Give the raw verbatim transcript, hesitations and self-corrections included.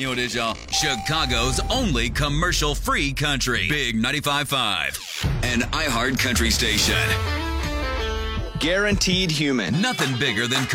You know what it is, y'all? Chicago's only commercial-free country. Big ninety-five point five. An iHeart country station. Guaranteed human. Nothing bigger than